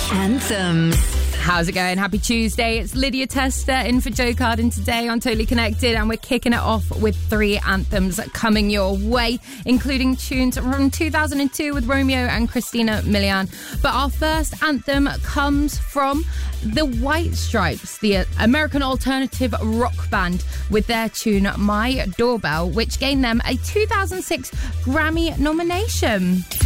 Anthems. How's it going? Happy Tuesday. It's Lydia Tester in for Joe Carden today on Totally Connected, and we're kicking it off with 3 anthems coming your way, including tunes from 2002 with Romeo and Christina Milian. But our first anthem comes from the White Stripes, the American alternative rock band, with their tune My Doorbell, which gained them a 2006 Grammy nomination.